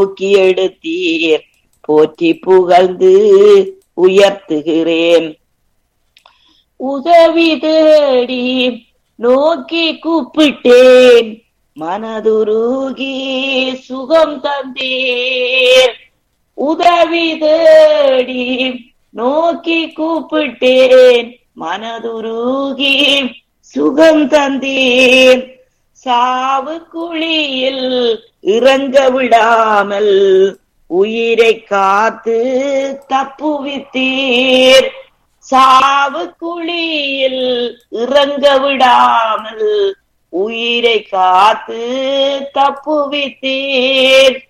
தூக்கி எடுத்தீர், போற்றி புகழ்ந்து உயர்த்துகிறேன். உதவி தேடி நோக்கி கூப்பிட்டேன், மனதுருகி சுகம் தந்தீர். உதவி தேடி நோக்கி கூப்பிட்டேன், மனதுருகி சுகம் தந்தீர். சாவு குழியில் இறங்க விடாமல் உயிரை காத்து தப்புவித்தீர். சாவு குழியில் இறங்க விடாமல் உயிரை காத்து தப்புவித்தீர்.